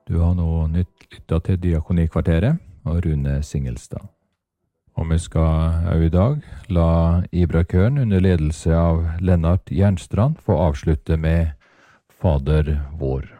Du har nå nytt lyttet til Diakonikvarteret og Rune Singelstad. Og vi skal i dag la Ibra-køren under ledelse av Lennart Jernstrand få avslutte med Fader vår.